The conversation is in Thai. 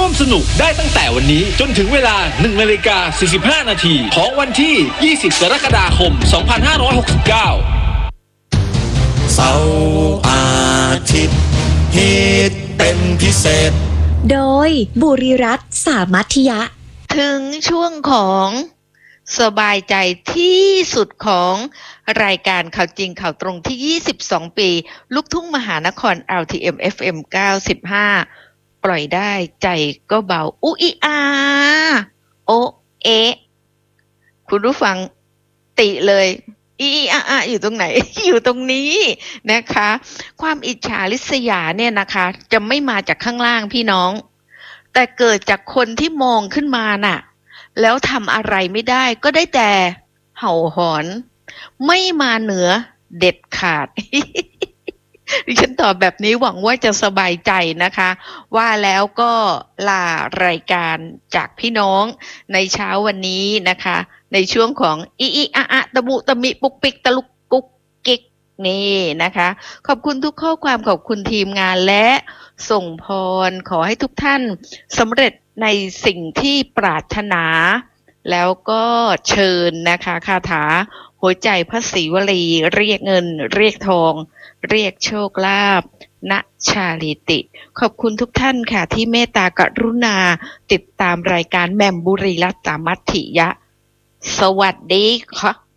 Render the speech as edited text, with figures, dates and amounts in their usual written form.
ร่วมสนุกได้ตั้งแต่วันนี้จนถึงเวลา 1:45 นาทีของวันที่ 20 กรกฎาคม 2569 เสาร์อาทิตย์ฮิตเป็นพิเศษโดยบุรีรัตน์สามัธยะถึงช่วงของสบายใจที่สุดของรายการข่าวจริงข่าวตรงที่22ปีลูกทุ่งมหานคร LTM FM 95ปล่อยได้ใจก็เบาอุอีอาโอเอะคุณผู้ฟังติเลยอีอาอยู่ตรงไหน อยู่ตรงนี้นะคะความอิจฉาริษยาเนี่ยนะคะจะไม่มาจากข้างล่างพี่น้องแต่เกิดจากคนที่มองขึ้นมาน่ะแล้วทำอะไรไม่ได้ก็ได้แต่เห่าหอนไม่มาเหนือเด็ดขาด ดิฉันตอบแบบนี้หวังว่าจะสบายใจนะคะว่าแล้วก็ลารายการจากพี่น้องในเช้าวันนี้นะคะในช่วงของอีอาตะมุตะมิปุกปิกตะลุกกุกกิกนี่นะคะขอบคุณทุกข้อความขอบคุณทีมงานและส่งพรขอให้ทุกท่านสำเร็จในสิ่งที่ปรารถนาแล้วก็เชิญนะคะคาถาหัวใจพระศรีวลีเรียกเงินเรียกทองเรียกโชคลาภณชาลิติขอบคุณทุกท่านค่ะที่เมตตากรุณาติดตามรายการแหม่มบุรีรัตน์สามัธยะสวัสดีค่ะ